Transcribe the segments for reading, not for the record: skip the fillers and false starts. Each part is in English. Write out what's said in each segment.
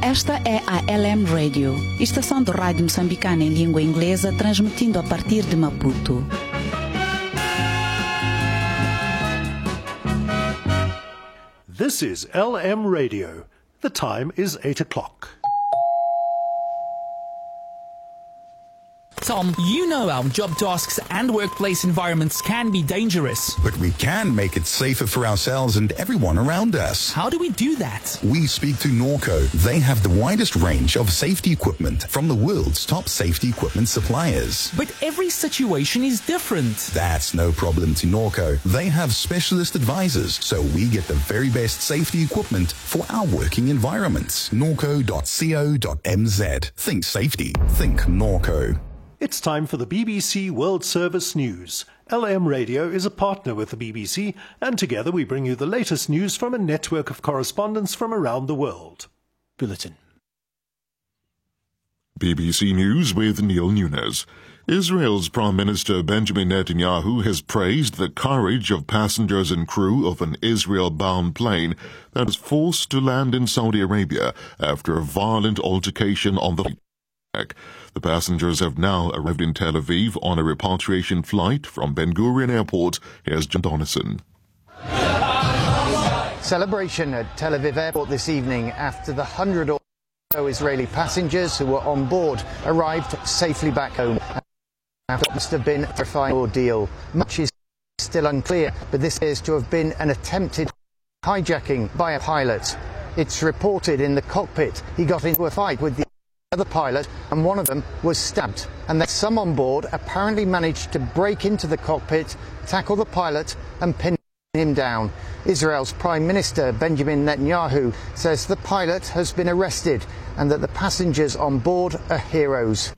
Esta é a LM Radio, estação de rádio moçambicana em língua inglesa, transmitindo a partir de Maputo. This is LM Radio. The time is 8 o'clock. Tom, you know our job tasks and workplace environments can be dangerous. But we can make it safer for ourselves and everyone around us. How do we do that? We speak to Norco. They have the widest range of safety equipment from the world's top safety equipment suppliers. But every situation is different. That's no problem to Norco. They have specialist advisors, so we get the very best safety equipment for our working environments. Norco.co.mz. Think safety. Think Norco. It's time for the BBC World Service News. LM Radio is a partner with the BBC, and together we bring you the latest news from a network of correspondents from around the world. Bulletin. BBC News with Neil Nunes. Israel's Prime Minister Benjamin Netanyahu has praised the courage of passengers and crew of an Israel-bound plane that was forced to land in Saudi Arabia after a violent altercation on the flight. The passengers have now arrived in Tel Aviv on a repatriation flight from Ben Gurion Airport. Here's John Donison. Celebration at Tel Aviv Airport this evening after the 100 or so Israeli passengers who were on board arrived safely back home. It must have been a terrifying ordeal. Much is still unclear, but this appears to have been an attempted hijacking by a pilot. It's reported in the cockpit he got into a fight with the other pilot and one of them was stabbed, and that some on board apparently managed to break into the cockpit, tackle the pilot and pin him down. Israel's Prime Minister Benjamin Netanyahu says the pilot has been arrested and that the passengers on board are heroes.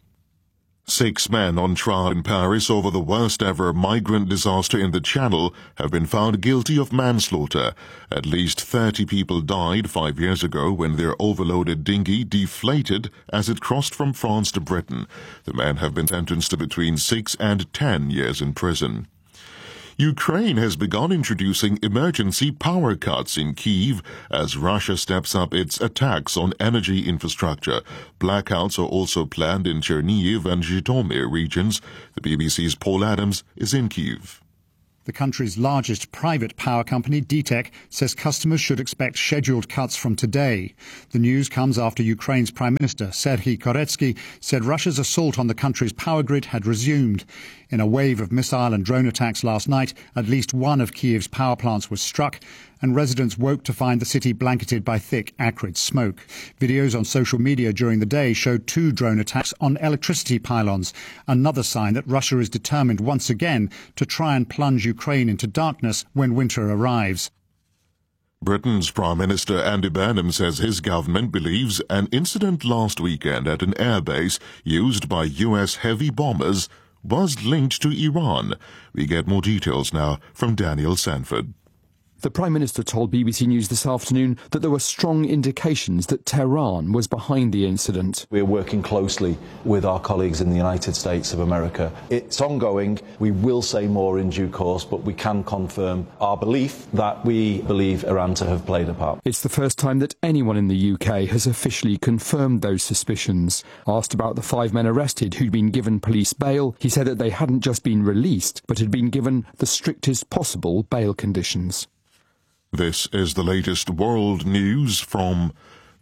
6 men on trial in Paris over the worst-ever migrant disaster in the Channel have been found guilty of manslaughter. At least 30 people died 5 years ago when their overloaded dinghy deflated as it crossed from France to Britain. The men have been sentenced to between 6 and 10 years in prison. Ukraine has begun introducing emergency power cuts in Kyiv as Russia steps up its attacks on energy infrastructure. Blackouts are also planned in Chernihiv and Zhytomyr regions. The BBC's Paul Adams is in Kyiv. The country's largest private power company, DTEK, says customers should expect scheduled cuts from today. The news comes after Ukraine's Prime Minister, Serhiy Koretsky, said Russia's assault on the country's power grid had resumed. In a wave of missile and drone attacks last night, at least one of Kyiv's power plants was struck, and residents woke to find the city blanketed by thick, acrid smoke. Videos on social media during the day showed 2 drone attacks on electricity pylons, another sign that Russia is determined once again to try and plunge Ukraine into darkness when winter arrives. Britain's Prime Minister Andy Burnham says his government believes an incident last weekend at an airbase used by US heavy bombers was linked to Iran. We get more details now from Daniel Sanford. The Prime Minister told BBC News this afternoon that there were strong indications that Tehran was behind the incident. We're working closely with our colleagues in the United States of America. It's ongoing. We will say more in due course, but we can confirm our belief that we believe Iran to have played a part. It's the first time that anyone in the UK has officially confirmed those suspicions. Asked about the 5 men arrested who'd been given police bail, he said that they hadn't just been released, but had been given the strictest possible bail conditions. This is the latest world news from